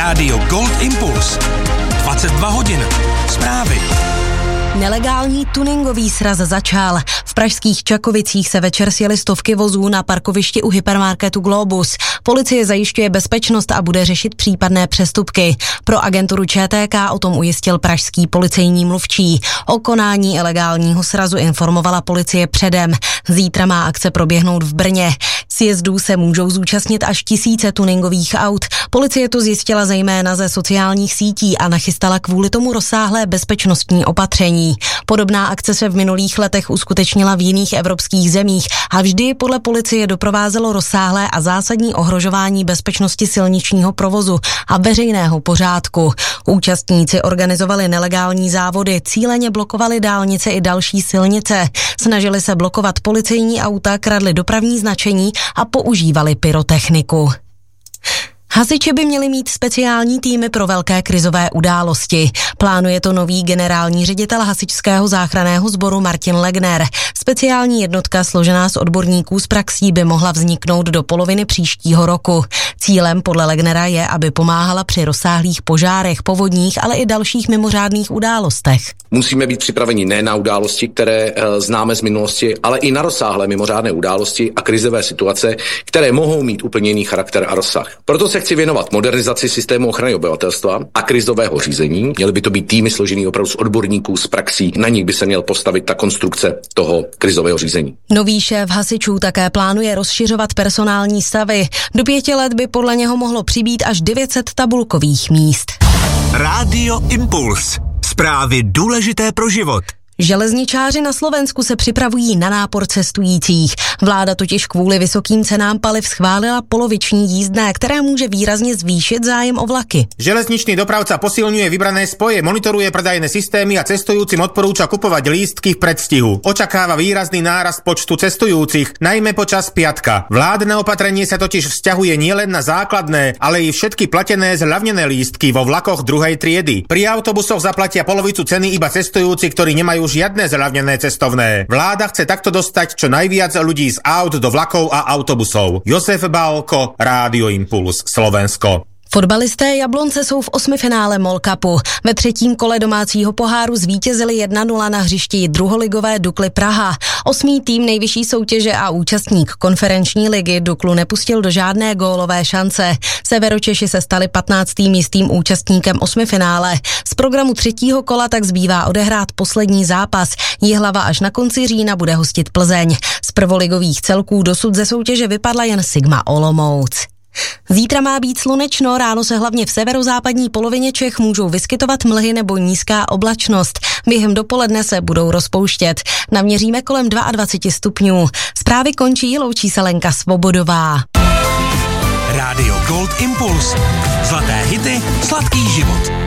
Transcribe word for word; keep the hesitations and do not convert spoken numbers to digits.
Rádio Gold Impuls. dvacet dva hodin. Zprávy. Nelegální tuningový sraz začal. V pražských Čakovicích se večer sjeli stovky vozů na parkovišti u hypermarketu Globus. Policie zajišťuje bezpečnost a bude řešit případné přestupky. Pro agenturu Č T K o tom ujistil pražský policejní mluvčí. O konání ilegálního srazu informovala policie předem. Zítra má akce proběhnout v Brně. Sjezdů se můžou zúčastnit až tisíce tuningových aut. Policie to zjistila zejména ze sociálních sítí a nachystala kvůli tomu rozsáhlé bezpečnostní opatření. Podobná akce se v minulých letech uskutečnila v jiných evropských zemích a vždy podle policie doprovázelo rozsáhlé a zásadní ohrožování bezpečnosti silničního provozu a veřejného pořádku. Účastníci organizovali nelegální závody, cíleně blokovali dálnice i další silnice. Snažili se blokovat policejní auta, kradli dopravní značení a používali pyrotechniku. Hasiči by měli mít speciální týmy pro velké krizové události. Plánuje to nový generální ředitel hasičského záchranného sboru Martin Legner. Speciální jednotka složená z odborníků z praxí by mohla vzniknout do poloviny příštího roku. Cílem podle Legnera je, aby pomáhala při rozsáhlých požárech, povodních, ale i dalších mimořádných událostech. Musíme být připraveni ne na události, které e, známe z minulosti, ale i na rozsáhlé mimořádné události a krizové situace, které mohou mít úplně jiný charakter a rozsah. Proto se chci věnovat modernizaci systému ochrany obyvatelstva a krizového řízení. Měly by to být týmy složený opravdu z odborníků z praxí. Na nich by se měl postavit ta konstrukce toho krizového řízení. Nový šéf hasičů také plánuje rozšiřovat personální stavy. Do pěti let by podle něho mohlo přibýt až devět set tabulkových míst. Rádio Impuls. Zprávy důležité pro život. Železničáři na Slovensku se připravují na nápor cestujících. Vláda totiž kvůli vysokým cenám paliv schválila poloviční jízdné, které může výrazně zvýšit zájem o vlaky. Železničný dopravca posilňuje vybrané spoje, monitoruje predajné systémy a cestujúcim odporúča kupovať lístky v predstihu. Očakáva výrazný nárast počtu cestujúcich, najmä počas piatka. Vládne opatrenie sa totiž vzťahuje nielen na základné, ale i všetky platené zľavnené lístky vo vlakoch druhej triedy. Pri autobusoch zaplatia polovicu ceny iba cestujúci, ktorí nemajú žiadne zľavnené cestovné. Vláda chce takto dostať čo najviac ľudí z aut do vlakov a autobusov. Josef Bálko, Rádio Impuls, Slovensko. Fotbalisté Jablonce jsou v osmifinále MOL Cupu. Ve třetím kole domácího poháru zvítězili jedna nula na hřišti druholigové Dukly Praha. Osmý tým nejvyšší soutěže a účastník konferenční ligy Duklu nepustil do žádné gólové šance. Severočeši se stali patnáctým jistým účastníkem osmifinále. Z programu třetího kola tak zbývá odehrát poslední zápas. Jihlava až na konci října bude hostit Plzeň. Z prvoligových celků dosud ze soutěže vypadla jen Sigma Olomouc. Zítra má být slunečno, ráno se hlavně v severozápadní polovině Čech můžou vyskytovat mlhy nebo nízká oblačnost. Během dopoledne se budou rozpouštět. Naměříme kolem dvacet dva stupňů. Zprávy končí, loučí se Lenka Svobodová. Rádio Gold Impuls. Zlaté hity, sladký život.